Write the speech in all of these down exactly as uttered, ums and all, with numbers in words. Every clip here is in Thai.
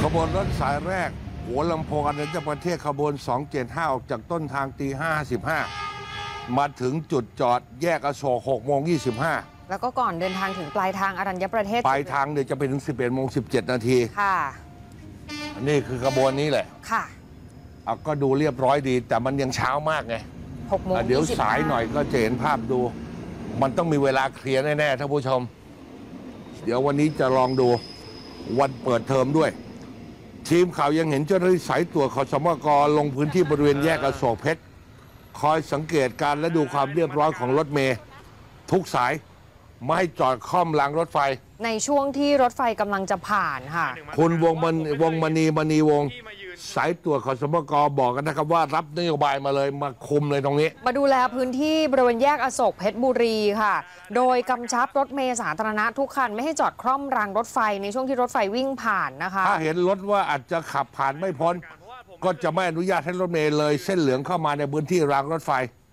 บวนรถสายแรกหัวลำโพงอรัญญประเทศขบวนสองเจ็ดห้าออกจากต้นทางตีห้าสิบห้ามาถึงจุดจอดแยกอโศกหกโมงยี่สิบห้าแล้วก็ก่อนเดินทางถึงปลายทางอรัญญประเทศปลายทางเนี่ยจะไปถึงสิบเอ็ดโมงสิบเจ็ดนาทีค่ะนี่คือขบวนนี้แหละค่ะเอาก็ดูเรียบร้อยดีแต่มันยังเช้ามากไงหกโมงเดี๋ยวสายหน่อยก็จะเห็นภาพดูมันต้องมีเวลาเคลียร์แน่ๆท่านผู้ชมเดี๋ยววันนี้จะลองดูวันเปิดเทอมด้วยทีมข่าวยังเห็นเจ้าหน้าที่สายตรวจขสมกลงพื้นที่บริเวณแยกอโศกเพชรคอยสังเกตการและดูความเรียบร้อยของรถเมล์ทุกสายไม่ให้จอดค่อมรางรถไฟในช่วงที่รถไฟกำลังจะผ่านค่ะคุณวงมณีวงมณีมณีวงสายตรวจขสมกบอกกันนะครับว่ารับนโยบายมาเลยมาคุมเลยตรงนี้มาดูแลพื้นที่บริเวณแยกอโศกเพชรบุรีค่ะโดยกำชับรถเมล์สาธารณะทุกคันไม่ให้จอดคล่อมรางรถไฟในช่วงที่รถไฟวิ่งผ่านนะคะถ้าเห็นรถว่าอาจจะขับผ่านไม่พ้นก็จะไม่อนุญาตให้รถเมล์เลยเส้นเหลืองเข้ามาในพื้นที่รางรถไฟ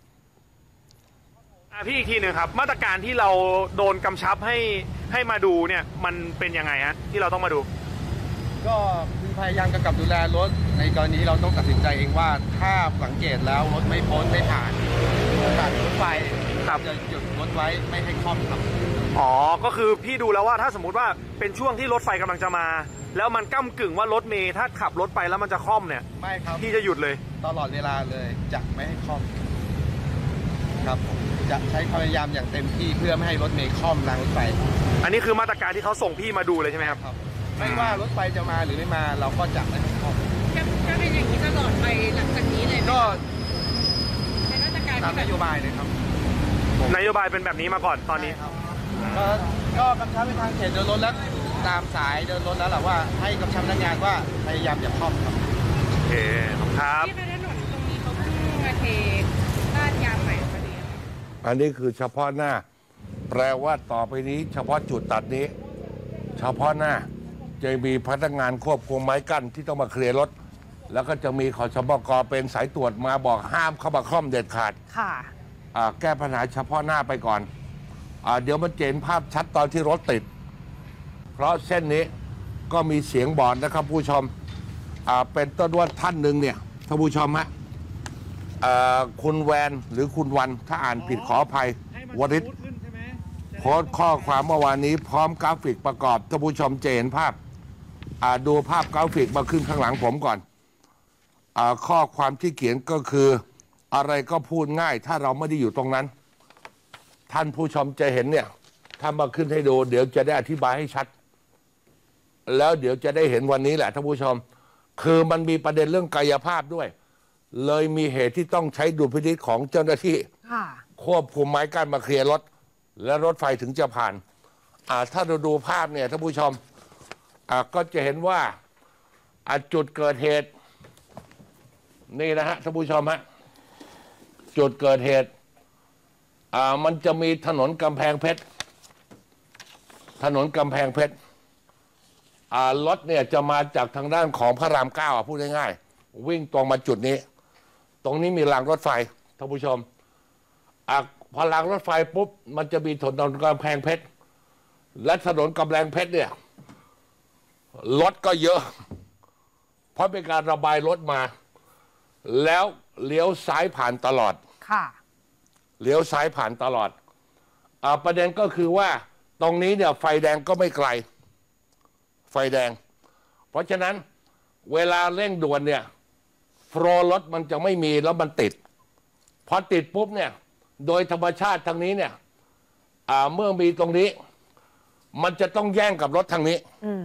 พี่อีกทีหนึ่งครับมาตรการที่เราโดนกำชับให้ให้มาดูเนี่ยมันเป็นยังไงฮะที่เราต้องมาดูก็คือพยายามกำกับดูแลรถในกรณีเราต้องตัดสินใจเองว่าถ้าสังเกตแล้วรถไม่พ้นไม่ผ่านผ่านรถไฟจะหยุดรถไว้ไม่ให้คล่อมครับอ๋อก็คือพี่ดูแล้วว่าถ้าสมมุติว่าเป็นช่วงที่รถไฟกำลังจะมาแล้วมันก้ำกึ่งว่ารถเมย์ถ้าขับรถไปแล้วมันจะคล่อมเนี่ยไม่ครับพี่จะหยุดเลยตลอดเวลาเลยจะไม่ให้คล่อมครับจะใช้ความพยายามอย่างเต็มที่เพื่อไม่ให้รถเมย์คล่อมรางรถไฟอันนี้คือมาตรการที่เขาส่งพี่มาดูเลยใช่ไหมครับไม่ว่ารถไฟจะมาหรือไม่มาเราก็จะไม่ให้คล่อมจะเป็นอย่างนี้ตลอดไปหลังจากนี้เลยก็ในมาตรการตามนโยบายเลยครับนโยบายเป็นแบบนี้มาก่อนตอนนี้ครับก็ก็กำชับไปทางเขตเดินรถแล้วตามสายเดินรถแล้วแหละว่าให้กำชับพนักงานว่าพยายามอย่าคล่อมครับโอเคครับที่ถนนตรงนี้เขาเพิ่งมาเทลาดยางใหม่พอดีอันนี้คือเฉพาะหน้าแปลว่าต่อไปนี้เฉพาะจุดตัดนี้เฉพาะหน้าจะมีพนักงานควบคุมไม้กั้นที่ต้องมาเคลียร์รถแล้วก็จะมีขสมกเป็นสายตรวจมาบอกห้ามเข้ามาคล่อมเด็ดขาดค่ะแก้ปัญหาเฉพาะหน้าไปก่อนอเดี๋ยวมันเจนภาพชัดตอนที่รถติดเพราะเส้นนี้ก็มีเสียงบอกนะครับผู้ชมเป็นต้นว่าท่านหนึ่งเนี่ยท่านผู้ชมฮะคุณแวนหรือคุณวันถ้าอ่านผิดขออภัยวริศโพสต์ข้อความเมื่อวานนี้พร้อมกราฟิกประกอบท่านผู้ชมจะเห็นภาพดูภาพกราฟิกมาขึ้นข้างหลังผมก่อนอข้อความที่เขียนก็คืออะไรก็พูดง่ายถ้าเราไม่ได้อยู่ตรงนั้นท่านผู้ชมจะเห็นเนี่ยถ้ามาขึ้นให้ดูเดี๋ยวจะได้อธิบายให้ชัดแล้วเดี๋ยวจะได้เห็นวันนี้แหละท่านผู้ชมคือมันมีประเด็นเรื่องกายภาพด้วยเลยมีเหตุที่ต้องใช้ดุลพินิจของเจ้าหน้าที่ควบคุมไม้กั้นมาเคลียร์รถและรถไฟถึงจะผ่านถ้าเราดูภาพเนี่ยท่านผู้ชมก็จะเห็นว่าจุดเกิดเหตุนี่นะฮะท่านผู้ชมฮะจุดเกิดเหตุมันจะมีถนนกำแพงเพชรถนนกำแพงเพชรรถเนี่ยจะมาจากทางด้านของพระรามเก้าพูดง่ายๆวิ่งตรงมาจุดนี้ตรงนี้มีรางรถไฟท่านผู้ชมอพอรางรถไฟปุ๊บมันจะมีถนนกำแพงเพชรและถนนกำแพงเพชรเนี่ยรถก็เยอะเพราะเป็นการระบายรถมาแล้วเลี้ยวซ้ายผ่านตลอดค่ะเลี้ยวซ้ายผ่านตลอดอ่าประเด็นก็คือว่าตรงนี้เนี่ยไฟแดงก็ไม่ไกลไฟแดงเพราะฉะนั้นเวลาเร่งด่วนเนี่ยโฟล์รถมันจะไม่มีแล้วมันติดพอติดปุ๊บเนี่ยโดยธรรมชาติทางนี้เนี่ยอ่าเมื่อมีตรงนี้มันจะต้องแย่งกับรถทางนี้